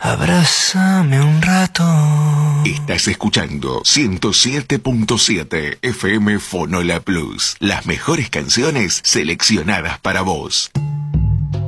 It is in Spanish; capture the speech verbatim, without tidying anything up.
Abrázame un rato. Estás escuchando ciento siete punto siete F M Fonola Plus. Las mejores canciones seleccionadas para vos.